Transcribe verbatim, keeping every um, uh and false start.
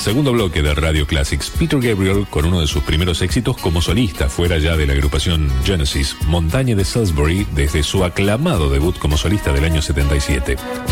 segundo bloque de Radio Classics, Peter Gabriel con uno de sus primeros éxitos como solista, fuera ya de la agrupación Genesis, Montagne de Salisbury, desde su aclamado debut como solista del año setenta y siete.